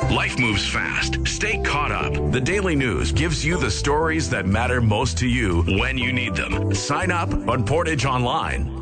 Life moves fast. Stay caught up. The Daily News gives you the stories that matter most to you when you need them. Sign up on Portage Online